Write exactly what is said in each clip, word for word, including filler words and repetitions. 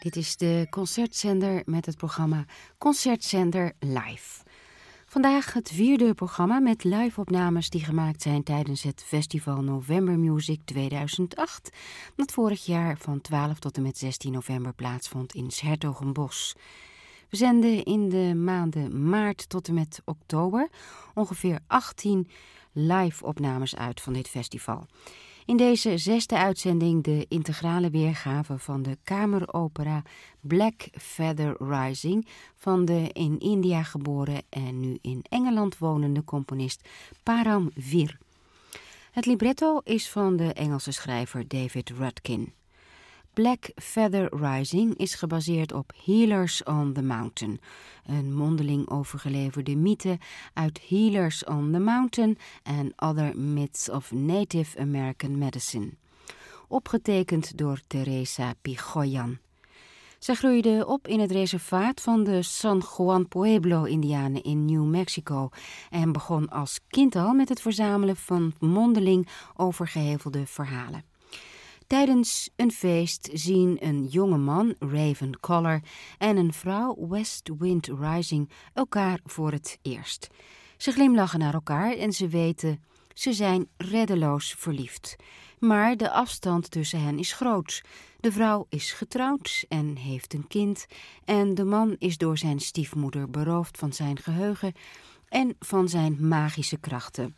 Dit is de Concertzender met het programma Concertzender Live. Vandaag het vierde programma met live-opnames die gemaakt zijn tijdens het festival November Music tweeduizend acht, dat vorig jaar van twaalf tot en met zestien november plaatsvond in 's Hertogenbosch. We zenden in de maanden maart tot en met oktober ongeveer achttien live-opnames uit van dit festival. In deze zesde uitzending de integrale weergave van de kameropera Black Feather Rising van de in India geboren en nu in Engeland wonende componist Param Vir. Het libretto is van de Engelse schrijver David Rudkin. Black Feather Rising is gebaseerd op Healers on the Mountain, een mondeling overgeleverde mythe uit Healers on the Mountain and Other Myths of Native American Medicine, opgetekend door Teresa Pigoyan. Zij groeide op in het reservaat van de San Juan Pueblo-Indianen in New Mexico en begon als kind al met het verzamelen van mondeling overgehevelde verhalen. Tijdens een feest zien een jonge man, Raven Collar, en een vrouw, West Wind Rising, elkaar voor het eerst. Ze glimlachen naar elkaar en ze weten, ze zijn reddeloos verliefd. Maar de afstand tussen hen is groot. De vrouw is getrouwd en heeft een kind en de man is door zijn stiefmoeder beroofd van zijn geheugen en van zijn magische krachten.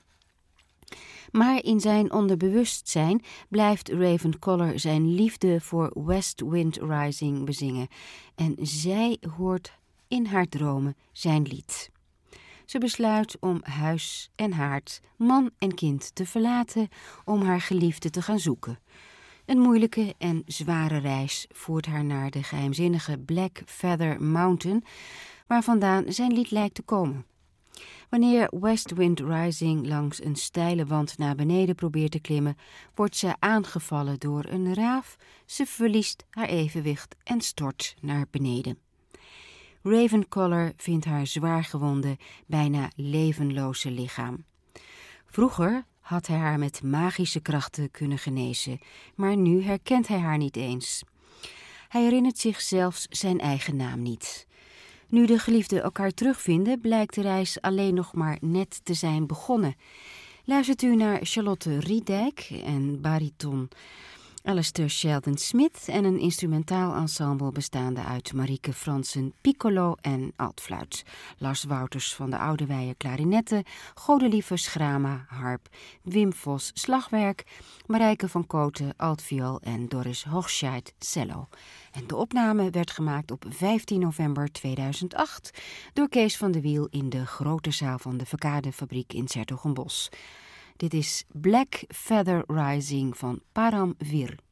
Maar in zijn onderbewustzijn blijft Raven Collar zijn liefde voor West Wind Rising bezingen en zij hoort in haar dromen zijn lied. Ze besluit om huis en haard, man en kind te verlaten om haar geliefde te gaan zoeken. Een moeilijke en zware reis voert haar naar de geheimzinnige Black Feather Mountain, waar vandaan zijn lied lijkt te komen. Wanneer West Wind Rising langs een steile wand naar beneden probeert te klimmen, wordt ze aangevallen door een raaf, ze verliest haar evenwicht en stort naar beneden. Raven Collar vindt haar zwaargewonde, bijna levenloze lichaam. Vroeger had hij haar met magische krachten kunnen genezen, maar nu herkent hij haar niet eens. Hij herinnert zich zelfs zijn eigen naam niet. Nu de geliefden elkaar terugvinden, blijkt de reis alleen nog maar net te zijn begonnen. Luistert u naar Charlotte Riedijk en bariton Alistair Sheldon Smith en een instrumentaal ensemble bestaande uit Marieke Fransen piccolo en altfluit, Lars Wouters van de Oudewijer klarinetten, Godelieve Schrama harp, Wim Vos slagwerk, Marijke van Kooten altviool en Doris Hochscheid cello. En de opname werd gemaakt op vijftien november tweeduizend acht door Kees van de Wiel in de grote zaal van de Verkadefabriek in 's Hertogenbosch. Dit is Black Feather Rising van Param Vir.